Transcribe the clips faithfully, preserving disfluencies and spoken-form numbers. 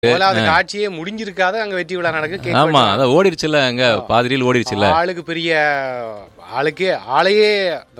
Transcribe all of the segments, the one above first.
முதலாவது காட்சியே முடிஞ்சிருக்காது, அங்க வெற்றி விழா நடக்கு. ஆமா, அதான் ஓடிடுச்சுல்ல, அங்க பாதிரியில் ஓடிடுச்சுல்ல. ஆளுக்கு பெரிய ஆளுக்கு ஆளையே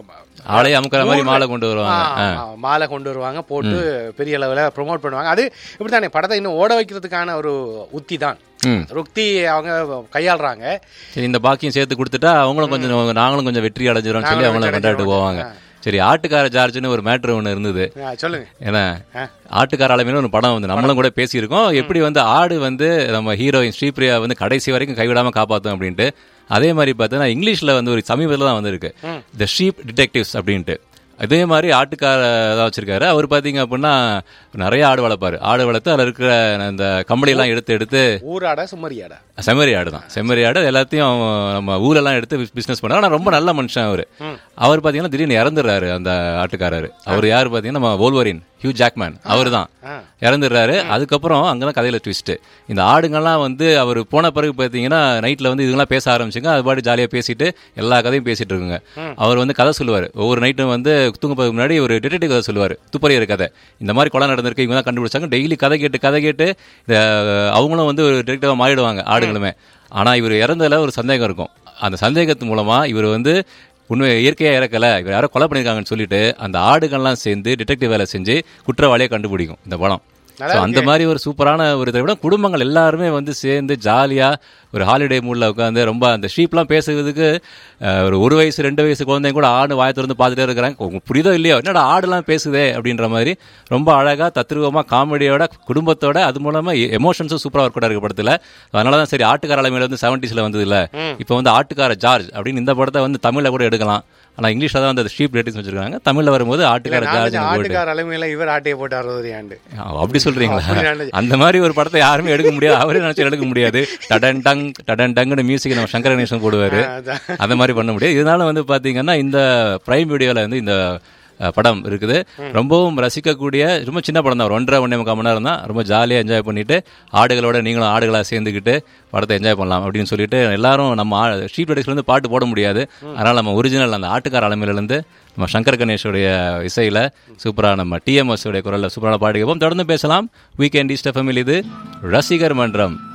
ஆளையே அமுக்கிற மாதிரி மாலை கொண்டு வருவாங்க, மாலை கொண்டு வருவாங்க, போட்டு பெரிய அளவுல ப்ரொமோட் பண்ணுவாங்க. அது இப்படித்தானே படத்தை இன்னும் ஓட வைக்கிறதுக்கான ஒரு உத்தி தான், ருக்தி அவங்க கையாளுறாங்க. சரி, இந்த பாக்கியம் சேர்த்து கொடுத்துட்டா அவங்களும் கொஞ்சம் நாங்களும் கொஞ்சம் வெற்றி அடைஞ்சிடும் சொல்லி அவங்களும் கொண்டாட்டு போவாங்க. சரி, ஆட்டுக்கார ஜார்ஜ்னு ஒரு மேட்ரு ஒன்று இருந்தது. சொல்லுங்க. ஏன்னா ஆட்டுக்கார அளவில் ஒரு படம் வந்து நம்மளும் கூட பேசியிருக்கோம். எப்படி வந்து ஆடு வந்து நம்ம ஹீரோயின் ஸ்ரீபிரியா வந்து கடைசி வரைக்கும் கைவிடாம காப்பாற்றும் அப்படின்ட்டு. அதே மாதிரி பார்த்தீங்கன்னா இங்கிலீஷ்ல வந்து ஒரு சமீபத்தில் தான் வந்திருக்கு, த ஷீப் டிடெக்டிவ்ஸ் அப்படின்ட்டு. அதே மாதிரி ஆட்டுக்கார தான் வச்சிருக்காரு. அவர் பார்த்தீங்க அப்படின்னா நிறைய ஆடு வளர்ப்பாரு. ஆடு வளர்த்து அதில் இருக்கிற அந்த கம்பளியெல்லாம் எடுத்து எடுத்து ஊராடா செம்மறி ஆடா செம்மறி ஆடு தான் செம்மறி ஆடு எல்லாத்தையும் நம்ம ஊரெல்லாம் எடுத்து பிஸ்னஸ் பண்ணாரு. ஆனால் ரொம்ப நல்ல மனுஷன் அவர். அவர் பார்த்தீங்கன்னா திடீர்னு இறந்துடுறாரு அந்த ஆட்டுக்காரரு. அவர் யார் பார்த்தீங்கன்னா நம்ம வோல்வரின் ஹியூ ஜாக்மேன், அவர் தான் இறந்துடுறாரு. அதுக்கப்புறம் அங்கதான் கதையில ட்விஸ்ட். இந்த ஆடுங்கள்லாம் வந்து அவர் போன பிறகு பார்த்தீங்கன்னா நைட்ல வந்து இதுங்கெல்லாம் பேச ஆரம்பிச்சுங்க. அது பாட்டு ஜாலியாக பேசிட்டு எல்லா கதையும் பேசிட்டு இருக்குங்க. அவர் வந்து கதை சொல்லுவார். ஒவ்வொரு நைட்டும் வந்து தூங்க போறதுக்கு முன்னாடி ஒரு டிடெக்டிவ் கதை சொல்லுவார், துப்பறியர் கதை. இந்த மாதிரி கொலை நடந்திருக்கு, இவங்க தான் கண்டுபிடிச்சாங்க. டெய்லி கதை கேட்டு கதை கேட்டு அவங்களும் வந்து ஒரு டிடெக்டிவா மாறிடுவாங்க ஆடுகளுமே. ஆனா இவர் இறந்ததுல ஒரு சந்தேகம் இருக்கும். அந்த சந்தேகத்து மூலமா இவர் வந்து உண்மை இயற்கையாக இறக்கல, இவர் யாரோ கொலை பண்ணியிருக்காங்கன்னு சொல்லிட்டு அந்த ஆடுகள்லாம் சேர்ந்து டிடெக்டிவ் வேலை செஞ்சு குற்றவாளியை கண்டுபிடிக்கும் இந்த படம். அந்த மாதிரி ஒரு சூப்பரான ஒரு திரைப்படம். குடும்பங்கள் எல்லாருமே வந்து சேர்ந்து ஜாலியா ஒரு ஹாலிடே மூட்ல உட்காந்து ரொம்ப அந்த ஷீப்லாம் பேசுறதுக்கு ஒரு ஒரு வயசு ரெண்டு வயசு குழந்தைங்க கூட ஆடு வாயை திறந்து பார்த்துட்டே இருக்கிறாங்க. புரியுதோ இல்லையோ, என்னடா ஆடுலாம் பேசுதே அப்படின்ற மாதிரி ரொம்ப அழகா தத்ரூபமா காமெடியோட குடும்பத்தோட அது மூலமா எமோஷன்ஸும் சூப்பரா ஒர்க் இருக்கு படத்துல. அதனாலதான் சரி, ஆட்டுக்கார அலைமையில வந்து செவன்டிஸ்ல வந்தது இல்ல, இப்போ வந்து ஆட்டுக்கார ஜார்ஜ் அப்படின்னு இந்த படத்தை வந்து தமிழ்ல கூட எடுக்கலாம். ஆனா இங்கிலீஷ்ல தான் அந்த ஷீப் ரேட்டிங்ஸ் வச்சிருக்காங்க. தமிழ்ல வரும்போது ஆட்டுக்கார ஜார்ஜ். ஆட்டுக்கார அலைமையில இவர் ஆட்டையை போட்டு அறுபது ஆண்டு அப்படி சொல்றீங்களா? அந்த மாதிரி ஒரு படத்தை யாருமே எடுக்க முடியாது, அவரே நினைச்சு எடுக்க முடியாது. டடன் டங் டடன் டங்குன்னு மியூசிக் நம்ம சங்கர கணேசன் போடுவாரு, அந்த மாதிரி பண்ண முடியாது. இதனால வந்து பாத்தீங்கன்னா இந்த பிரைம் வீடியோல வந்து இந்த படம் இருக்குது. ரொம்பவும் ரசிக்கக்கூடிய ரொம்ப சின்ன படம் தான், ஒரு ஒன்றரை ஒன்றே முக்கால் மணி நேரம் தான். ரொம்ப ஜாலியாக என்ஜாய் பண்ணிட்டு ஆடுகளோட நீங்களும் ஆடுகளாக சேர்ந்துக்கிட்டு படத்தை என்ஜாய் பண்ணலாம் அப்படின்னு சொல்லிட்டு எல்லாரும் நம்ம ஷீப் டெடிக்ஸ்லேருந்து பாட்டு போட முடியாது. அதனால் நம்ம ஒரிஜினல் அந்த ஆட்டுக்கார அலைமையிலேருந்து நம்ம சங்கர் கணேஷோடைய இசையில் சூப்பராக நம்ம டிஎம்எஸ் உடைய குரலில் சூப்பரான பாட்டு கேட்போம். தொடர்ந்து பேசலாம். வீக்கெண்ட் ஈஸ்ட் எஃப்எம்மில் இது ரசிகர் மன்றம்.